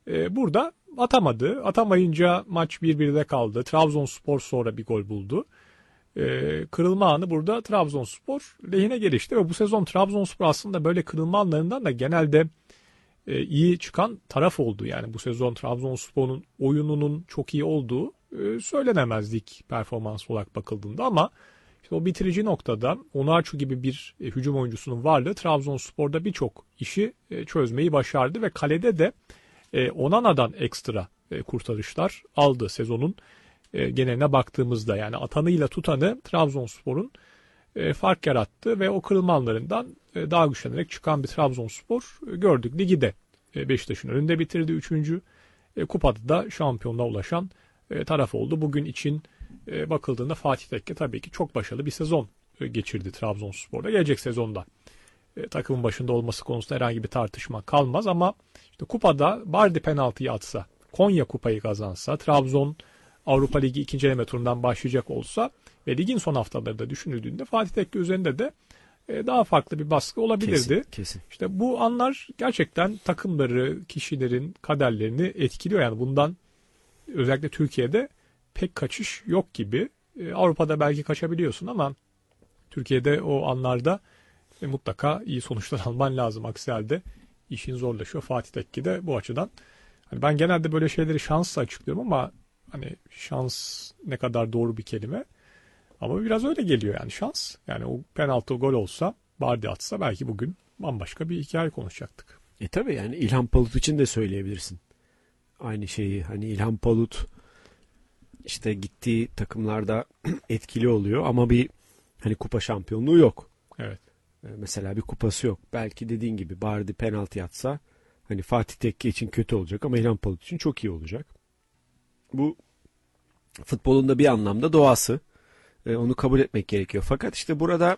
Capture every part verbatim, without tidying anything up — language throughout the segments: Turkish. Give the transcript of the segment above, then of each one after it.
E, burada atamadı. Atamayınca maç bir birde kaldı. Trabzonspor sonra bir gol buldu. E, kırılma anı burada Trabzonspor lehine gelişti ve bu sezon Trabzonspor aslında böyle kırılma anlarından da genelde e, iyi çıkan taraf oldu. Yani bu sezon Trabzonspor'un oyununun çok iyi olduğu e, söylenemez lig performansı olarak bakıldığında ama işte o bitirici noktada Onuachu gibi bir e, hücum oyuncusunun varlığı Trabzonspor'da birçok işi e, çözmeyi başardı ve kalede de e, Onana'dan ekstra e, kurtarışlar aldı sezonun e, geneline baktığımızda. Yani atanıyla tutanı Trabzonspor'un e, fark yarattı ve o kırılma anlarından e, daha güçlenerek çıkan bir Trabzonspor e, gördük. Ligi de e, Beşiktaş'ın önünde bitirdi. Üçüncü e, kupada da şampiyonluğa ulaşan e, taraf oldu. Bugün için e, bakıldığında Fatih Tekke tabii ki çok başarılı bir sezon e, geçirdi Trabzonspor'da. Gelecek sezonda e, takımın başında olması konusunda herhangi bir tartışma kalmaz ama işte kupada Bardi penaltıyı atsa, Konya kupayı kazansa, Trabzon Avrupa Ligi ikinci eleme turundan başlayacak olsa ve ligin son haftaları da düşünüldüğünde Fatih Tekke üzerinde de e, daha farklı bir baskı olabilirdi. Kesin, kesin. İşte bu anlar gerçekten takımları, kişilerin kaderlerini etkiliyor. Yani bundan özellikle Türkiye'de pek kaçış yok gibi. E, Avrupa'da belki kaçabiliyorsun ama Türkiye'de o anlarda e, mutlaka iyi sonuçlar alman lazım. Aksi halde işin zorlaşıyor. Fatih Tekke de bu açıdan. Hani ben genelde böyle şeyleri şansla açıklıyorum ama hani şans ne kadar doğru bir kelime. Ama biraz öyle geliyor yani şans. Yani o penaltı gol olsa, Bardi atsa belki bugün bambaşka bir hikaye konuşacaktık. E tabii yani İlhan Palut için de söyleyebilirsin. Aynı şeyi hani İlhan Palut işte gittiği takımlarda etkili oluyor ama bir hani kupa şampiyonluğu yok. Evet. Mesela bir kupası yok. Belki dediğin gibi Bardi penaltı atsa hani Fatih Tekke için kötü olacak ama İlhan Palut için çok iyi olacak. Bu futbolun da bir anlamda doğası. E, onu kabul etmek gerekiyor. Fakat işte burada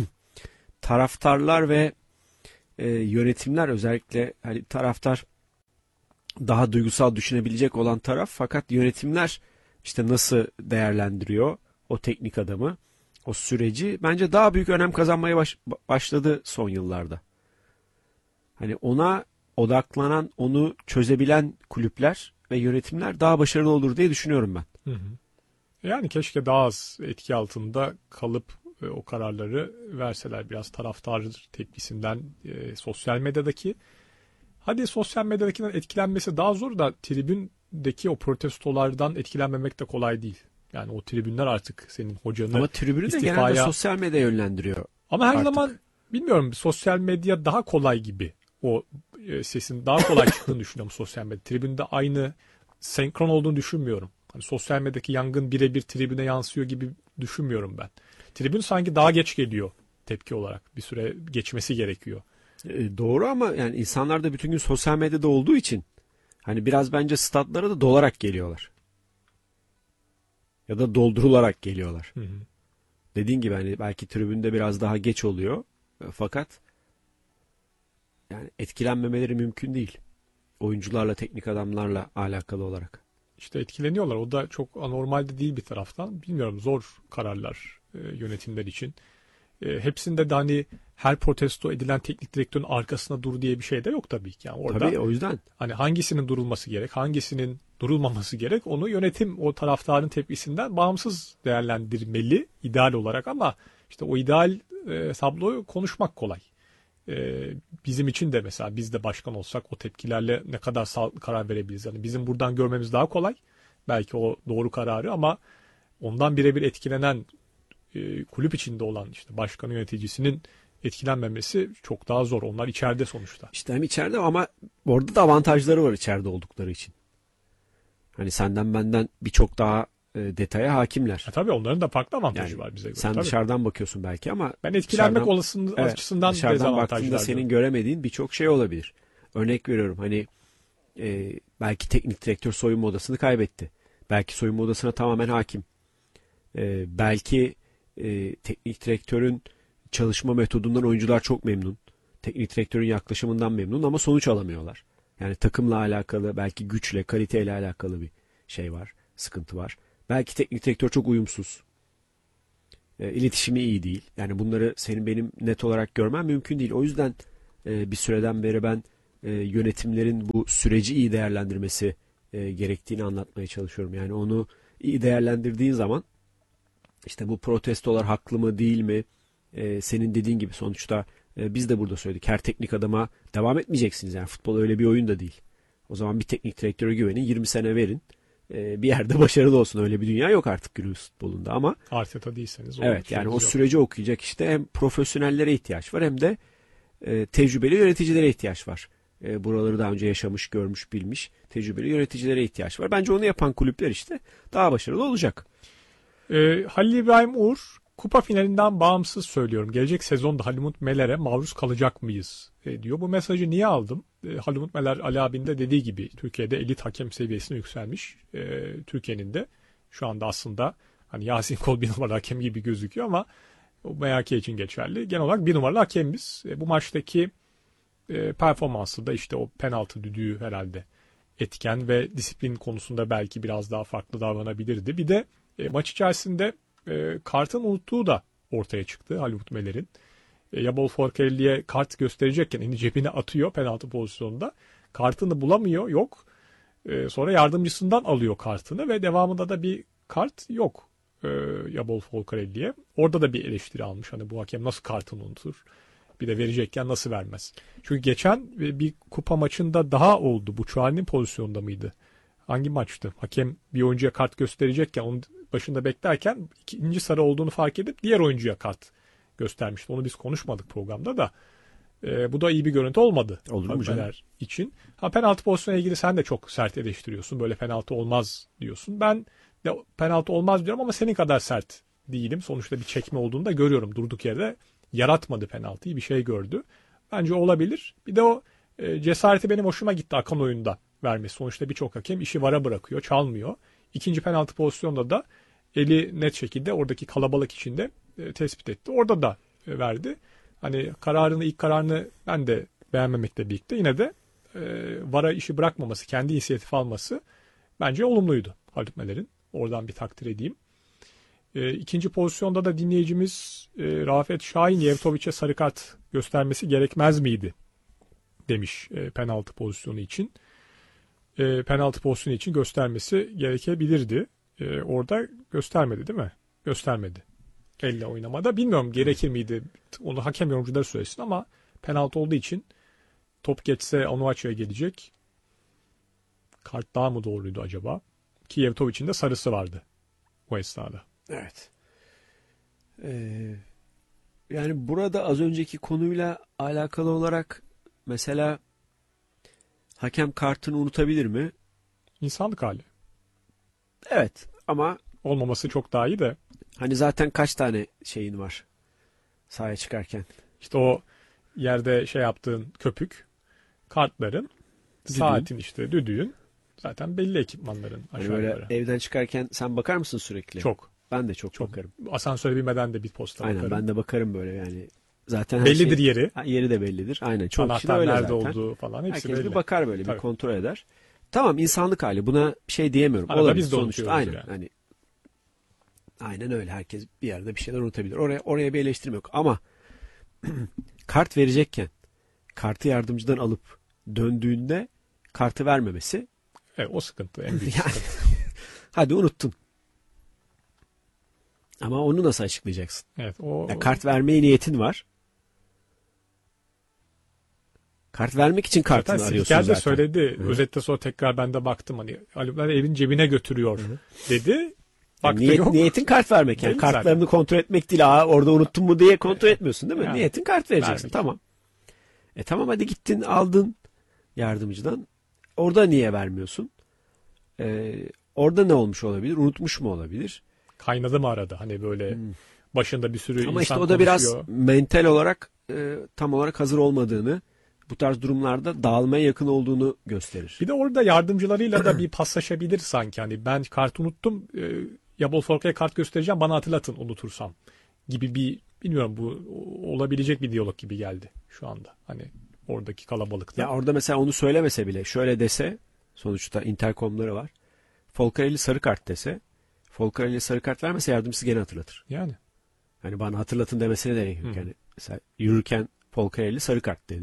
taraftarlar ve e, yönetimler özellikle hani taraftar daha duygusal düşünebilecek olan taraf fakat yönetimler işte nasıl değerlendiriyor o teknik adamı, o süreci bence daha büyük önem kazanmaya baş, başladı son yıllarda. Hani ona odaklanan, onu çözebilen kulüpler ve yönetimler daha başarılı olur diye düşünüyorum ben. Hı hı. Yani keşke daha az etki altında kalıp e, o kararları verseler biraz taraftar tepkisinden e, sosyal medyadaki. Hadi sosyal medyadakinden etkilenmesi daha zor da tribündeki o protestolardan etkilenmemek de kolay değil. Yani o tribünler artık senin hocanı ama tribünü de istifaya... genelde sosyal medya yönlendiriyor. Ama her artık. zaman bilmiyorum sosyal medya daha kolay gibi. O e, sesin daha kolay çıktığını düşünüyorum sosyal medya. Tribünde aynı senkron olduğunu düşünmüyorum. Hani sosyal medyadaki yangın birebir tribüne yansıyor gibi düşünmüyorum ben. Tribün sanki daha geç geliyor tepki olarak. Bir süre geçmesi gerekiyor. E, doğru ama yani insanlar da bütün gün sosyal medyada olduğu için hani biraz bence statlara da dolarak geliyorlar. Ya da doldurularak geliyorlar. Hı hı. Dediğin gibi hani belki tribünde biraz daha geç oluyor. E, fakat yani etkilenmemeleri mümkün değil. Oyuncularla, teknik adamlarla alakalı olarak. İşte etkileniyorlar. O da çok anormal de değil bir taraftan. Bilmiyorum zor kararlar e, yönetimler için. E, hepsinde de hani her protesto edilen teknik direktörün arkasına dur diye bir şey de yok tabii ki. Yani orada tabii o yüzden. Hani hangisinin durulması gerek, hangisinin durulmaması gerek onu yönetim o taraftarın tepkisinden bağımsız değerlendirmeli ideal olarak ama işte o ideal e, tabloyu konuşmak kolay. E, bizim için de mesela biz de başkan olsak o tepkilerle ne kadar sağlıklı karar verebiliriz? Yani bizim buradan görmemiz daha kolay. Belki o doğru kararı ama ondan birebir etkilenen e, kulüp içinde olan işte başkan yöneticisinin etkilenmemesi çok daha zor. Onlar içeride sonuçta. İşte hem içeride ama orada da avantajları var içeride oldukları için. Hani senden benden birçok daha e, detaya hakimler. E tabii onların da farklı avantajı yani var bize göre. Sen tabii. Dışarıdan bakıyorsun belki ama ben etkilenmek dışarıdan, olasılığı evet, açısından dışarıdan dezavantajlar baktığında senin diyorum. göremediğin birçok şey olabilir. Örnek veriyorum hani e, belki teknik direktör soyunma odasını kaybetti. Belki soyunma odasına tamamen hakim. E, belki e, teknik direktörün çalışma metodundan oyuncular çok memnun. Teknik direktörün yaklaşımından memnun ama sonuç alamıyorlar. Yani takımla alakalı, belki güçle, kaliteyle alakalı bir şey var, sıkıntı var. Belki teknik direktör çok uyumsuz. E, iletişimi iyi değil. Yani bunları senin benim net olarak görmem mümkün değil. O yüzden e, bir süreden beri ben e, yönetimlerin bu süreci iyi değerlendirmesi e, gerektiğini anlatmaya çalışıyorum. Yani onu iyi değerlendirdiğin zaman işte bu protestolar haklı mı değil mi? E, senin dediğin gibi sonuçta e, biz de burada söyledik. Her teknik adama devam etmeyeceksiniz. Yani futbol öyle bir oyun da değil. O zaman bir teknik direktöre güvenin, yirmi sene verin. E, bir yerde başarılı olsun. Öyle bir dünya yok artık günümüz futbolunda ama Arteta değilseniz. evet, yani o yok. süreci okuyacak işte hem profesyonellere ihtiyaç var hem de e, tecrübeli yöneticilere ihtiyaç var. E, buraları daha önce yaşamış, görmüş, bilmiş tecrübeli yöneticilere ihtiyaç var. Bence onu yapan kulüpler işte daha başarılı olacak. Ee, Halil İbrahim Uğur, kupa finalinden bağımsız söylüyorum. Gelecek sezonda Halimut Meler'e maruz kalacak mıyız e, diyor. Bu mesajı niye aldım? E, Halimut Meler Ali abinin de dediği gibi Türkiye'de elit hakem seviyesine yükselmiş. E, Türkiye'nin de şu anda aslında hani Yasin Kol bir numaralı hakem gibi gözüküyor ama o M H K için geçerli. Genel olarak bir numaralı hakemiz. E, bu maçtaki e, performansı da işte o penaltı düdüğü herhalde etken ve disiplin konusunda belki biraz daha farklı davranabilirdi. Bir de e, maç içerisinde e, kartın unuttuğu da ortaya çıktı Halimut Meler'in. E, Yabol Forcalli'ye kart gösterecekken elini cebine atıyor penaltı pozisyonunda. Kartını bulamıyor, yok. E, sonra yardımcısından alıyor kartını ve devamında da bir kart yok e, Yabol Forcalli'ye. Orada da bir eleştiri almış. Hani bu hakem nasıl kartını unutur? Bir de verecekken nasıl vermez? Çünkü geçen bir kupa maçında daha oldu. Bu Çuali'nin pozisyonunda mıydı? Hangi maçtı? Hakem bir oyuncuya kart gösterecekken onun başında beklerken ikinci sarı olduğunu fark edip diğer oyuncuya kart göstermişti. Onu biz konuşmadık programda da. E, bu da iyi bir görüntü olmadı. Olur mu canım? için. Ha, penaltı pozisyonuna ilgili sen de çok sert eleştiriyorsun. Böyle penaltı olmaz diyorsun. Ben de penaltı olmaz diyorum ama senin kadar sert değilim. Sonuçta bir çekme olduğunu da görüyorum. Durduk yerde yaratmadı penaltıyı. Bir şey gördü. Bence olabilir. Bir de o e, cesareti benim hoşuma gitti akan oyunda vermesi. Sonuçta birçok hakem işi vara bırakıyor, çalmıyor. İkinci penaltı pozisyonda da eli net şekilde oradaki kalabalık içinde e, tespit etti. Orada da e, verdi. Hani kararını, ilk kararını ben de beğenmemekle birlikte yine de e, vara işi bırakmaması, kendi inisiyatif alması bence olumluydu Halit Meler'in. Oradan bir takdir edeyim. E, ikinci pozisyonda da dinleyicimiz e, Rafet Şahin Yevtovic'e sarı kart göstermesi gerekmez miydi demiş e, penaltı pozisyonu için. E, penaltı pozisyonu için göstermesi gerekebilirdi. E, orada göstermedi değil mi? Göstermedi. Elle oynamada. Bilmiyorum gerekir miydi? Onu hakem yorumcuları söylesin ama penaltı olduğu için top geçse Onuachu'ya gelecek. Kart daha mı doğruydu acaba? Ki Yevtovic'in de sarısı vardı o esnada. Evet. Ee, yani burada az önceki konuyla alakalı olarak mesela hakem kartını unutabilir mi? İnsanlık hali. Evet ama Olmaması çok daha iyi de. hani zaten kaç tane şeyin var sahaya çıkarken? İşte o yerde şey yaptığın köpük, kartların, Düdüğün. saatin işte düdüğün zaten belli ekipmanların Hani aşağı böyle yukarı. evden çıkarken sen bakar mısın sürekli? Çok. Ben de çok, Çok. bakarım. Asansöre binmeden de bir posta Aynen bakarım. ben de bakarım böyle yani. Zaten her Bellidir şey, yeri. Ha, yeri de bellidir. Aynen. Çok kişi de Anahtar öyle nerede zaten. olduğu falan hepsi Herkes belli. bir bakar böyle Tabii. bir kontrol eder. Tamam insanlık hali. Buna bir şey diyemiyorum. Arada Olabilir biz de sonuçta. unutuyoruz Aynen. yani. Hani aynen öyle. Herkes bir yerde bir şeyler unutabilir. Oraya oraya bir eleştirim yok. Ama kart verecekken kartı yardımcıdan alıp döndüğünde kartı vermemesi Evet, o sıkıntı en büyük yani sıkıntı. hadi unuttun. Ama onu nasıl açıklayacaksın? Evet, o Ya kart vermeye niyetin var. Kart vermek için kartını zaten arıyorsun Spiker de zaten. söyledi. Hı. Özetle sonra tekrar ben de baktım hani Alipler evin cebine götürüyor Hı. dedi. Yani Baktı niyet, yok. niyetin kart vermek. Yani Belli kartlarını zaten. kontrol etmek değil. Aa, orada unuttun mu diye kontrol etmiyorsun değil mi? Yani, Niyetin kart vereceksin. vermek. Tamam. E tamam hadi gittin aldın yardımcıdan. Orada niye vermiyorsun? E, orada ne olmuş olabilir? Unutmuş mu olabilir? Kaynadı mı arada hani böyle Hmm. başında bir sürü Ama işte insan o da biraz konuşuyor. mental olarak e, tam olarak hazır olmadığını, bu tarz durumlarda dağılmaya yakın olduğunu gösterir. Bir de orada yardımcılarıyla da bir paslaşabilir sanki. Hani ben kart unuttum. E, Yabol Forka'ya kart göstereceğim. Bana hatırlatın unutursam. Gibi bir bilmiyorum bu olabilecek bir diyalog gibi geldi şu anda. Hani oradaki kalabalıkta. Ya orada mesela onu söylemese bile şöyle dese, sonuçta interkomları var. Folcarelli sarı kart dese, Folcarelli sarı kart vermese yardımcısı gene hatırlatır. Yani. Hani bana hatırlatın demesine de gerek yok. Hı. Yani mesela yürürken Folcarelli sarı kart dedi.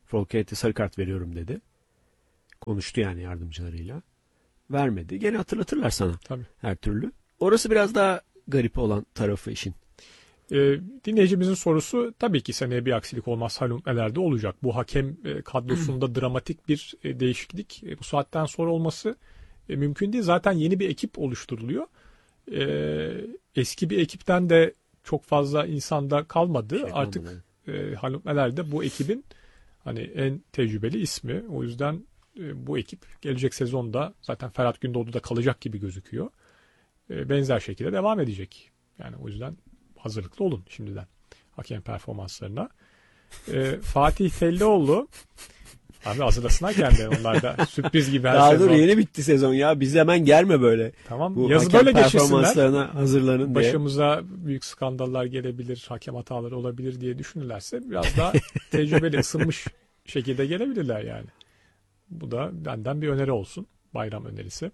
Folcaret'e sarı kart veriyorum dedi. Konuştu yani yardımcılarıyla. Vermedi. Gene hatırlatırlar sana. Tabii. Her türlü. Orası biraz daha garip olan tarafı işin. E, dinleyicimizin sorusu tabii ki seneye bir aksilik olmaz Haluk olacak. Bu hakem e, kadrosunda dramatik bir e, değişiklik e, bu saatten sonra olması e, mümkün değil. Zaten yeni bir ekip oluşturuluyor. E, eski bir ekipten de çok fazla insanda kalmadı. Şey Artık e, Haluk Meler de bu ekibin hani en tecrübeli ismi. O yüzden e, bu ekip gelecek sezonda zaten Ferhat Gündoğdu da kalacak gibi gözüküyor. E, benzer şekilde devam edecek. Yani o yüzden hazırlıklı olun şimdiden hakem performanslarına. Ee, Fatih Tellioğlu abi hazırlasınlar kendini, onlar da sürpriz gibi her Daha sezon. dur yeni bitti sezon ya. Biz hemen gelme böyle. Tamam, Bu yazı hakem böyle geçirsinler. performanslarına hazırlanın diye. Başımıza büyük skandallar gelebilir, hakem hataları olabilir diye düşünürlerse biraz daha tecrübeli, ısınmış şekilde gelebilirler yani. Bu da benden bir öneri olsun. Bayram önerisi.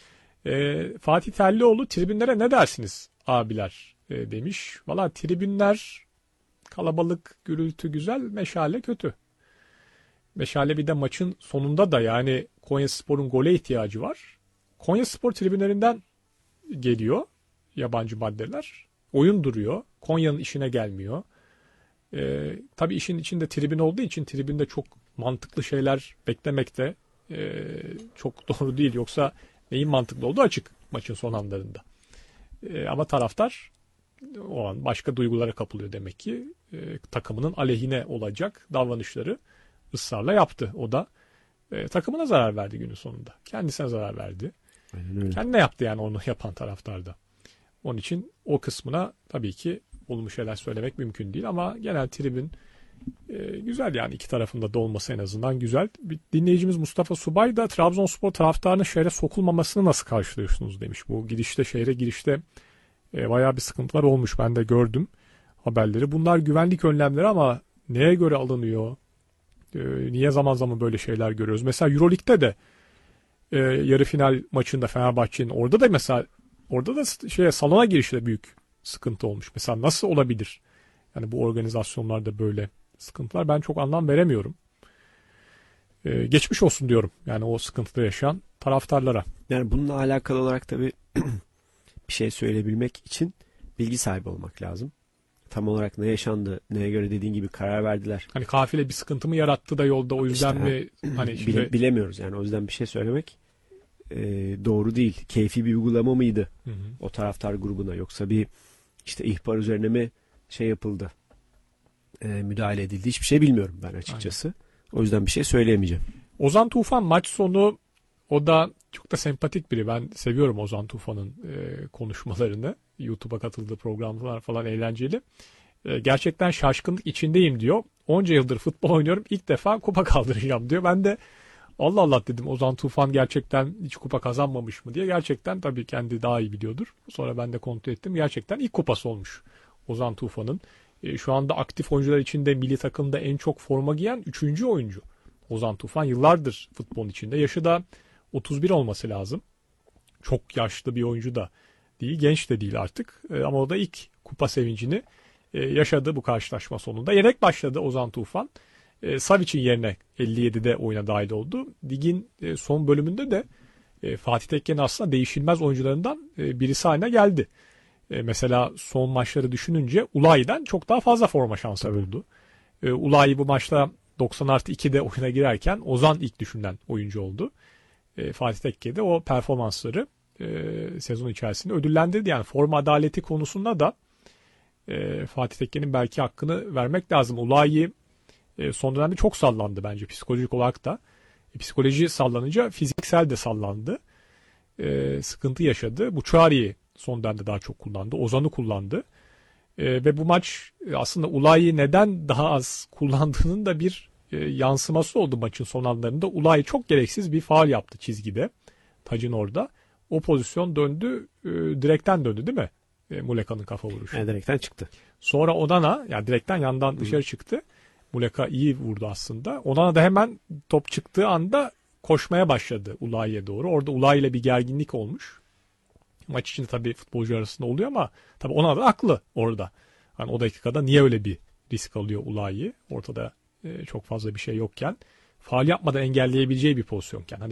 Ee, Fatih Tellioğlu tribünlere ne dersiniz abiler e, demiş. Valla tribünler kalabalık, gürültü güzel, meşale kötü. Meşale bir de maçın sonunda da yani Konyaspor'un gole ihtiyacı var. Konyaspor tribünlerinden geliyor yabancı maddeler. Oyun duruyor. Konya'nın işine gelmiyor. Ee, tabii işin içinde tribün olduğu için tribünde çok mantıklı şeyler beklemek de e, çok doğru değil. Yoksa neyin mantıklı olduğu açık maçın son anlarında. E, ama taraftar o an başka duygulara kapılıyor demek ki. E, takımının aleyhine olacak davranışları ısrarla yaptı. O da e, takımına zarar verdi günün sonunda. Kendisine zarar verdi. Aynen öyle. Kendine yaptı yani onu yapan taraftarda. Onun için o kısmına tabii ki olumlu şeyler söylemek mümkün değil ama genel tribün e, güzel yani iki tarafında da olması en azından güzel. Bir dinleyicimiz Mustafa Subay da Trabzonspor taraftarının şehre sokulmamasını nasıl karşılıyorsunuz demiş. Bu girişte şehre girişte e, bayağı bir sıkıntılar olmuş. Ben de gördüm haberleri. Bunlar güvenlik önlemleri ama neye göre alınıyor? E, niye zaman zaman böyle şeyler görüyoruz? Mesela Euroleague'de de e, yarı final maçında Fenerbahçe'nin orada da mesela orada da şeye salona girişte büyük sıkıntı olmuş. Mesela nasıl olabilir? Yani bu organizasyonlarda böyle sıkıntılar ben çok anlam veremiyorum. Ee, geçmiş olsun diyorum. Yani o sıkıntıda yaşayan taraftarlara. Yani bununla alakalı olarak tabii bir şey söyleyebilmek için bilgi sahibi olmak lazım. Tam olarak ne yaşandı, neye göre dediğin gibi karar verdiler. Hani kafile bir sıkıntı mı yarattı da yolda o yüzden İşte, mi? Hani şimdi... Bile, bilemiyoruz yani o yüzden bir şey söylemek e, doğru değil. Keyfi bir uygulama mıydı Hı hı. o taraftar grubuna, yoksa bir işte ihbar üzerine mi şey yapıldı, e, müdahale edildi, hiçbir şey bilmiyorum ben açıkçası. Aynen. O yüzden bir şey söyleyemeyeceğim. Ozan Tufan maç sonu, o da çok da sempatik biri. Ben seviyorum Ozan Tufan'ın e, konuşmalarını. YouTube'a katıldığı programlar falan eğlenceli. E, gerçekten şaşkınlık içindeyim diyor. Onca yıldır futbol oynuyorum. İlk defa kupa kaldıracağım diyor. Ben de Allah Allah dedim, Ozan Tufan gerçekten hiç kupa kazanmamış mı diye. Gerçekten tabii kendi daha iyi biliyordur. Sonra ben de kontrol ettim. Gerçekten ilk kupası olmuş Ozan Tufan'ın. E, şu anda aktif oyuncular içinde milli takımda en çok forma giyen üçüncü oyuncu. Ozan Tufan yıllardır futbolun içinde. Yaşı da otuz bir olması lazım. Çok yaşlı bir oyuncu da değil, genç de değil artık. E, ama o da ilk kupa sevincini e, yaşadı bu karşılaşma sonunda. Yedek başladı Ozan Tufan. E, Savic'in yerine elli yedide oyuna dahil oldu. Ligin e, son bölümünde de e, Fatih Tekke'nin aslında değişilmez oyuncularından e, birisi haline geldi. E, mesela son maçları düşününce Ulayi'den çok daha fazla forma şansı buldu. E, Ulayi bu maçta doksan artı ikide oyuna girerken Ozan ilk düşünülen oyuncu oldu. E, Fatih Tekke de o performansları e, sezon içerisinde ödüllendirdi. Yani forma adaleti konusunda da e, Fatih Tekke'nin belki hakkını vermek lazım. Ulayi e, son dönemde çok sallandı bence psikolojik olarak da. E, psikoloji sallanınca fiziksel de sallandı. E, sıkıntı yaşadı. Buçuari'yi son dönemde daha çok kullandı. Ozan'ı kullandı. E, ve bu maç e, aslında Ulayi'yi neden daha az kullandığının da bir e, yansıması oldu maçın son anlarında. Ulayi çok gereksiz bir faul yaptı çizgide. Tacın orada. O pozisyon döndü. E, direkten döndü değil mi? E, Muleka'nın kafa vuruşu. Yani direkten çıktı. Sonra Onana, yani direkten yandan dışarı Hı. çıktı. Muleka iyi vurdu aslında. Onana da hemen top çıktığı anda koşmaya başladı Ulayi'ye doğru. Orada Ulayi ile bir gerginlik olmuş. Maç içinde tabii futbolcu arasında oluyor ama tabii Onana da haklı orada. Hani o dakikada niye öyle bir risk alıyor Ulayi? Ortada e, çok fazla bir şey yokken faul yapmadan engelleyebileceği bir pozisyonken. Hani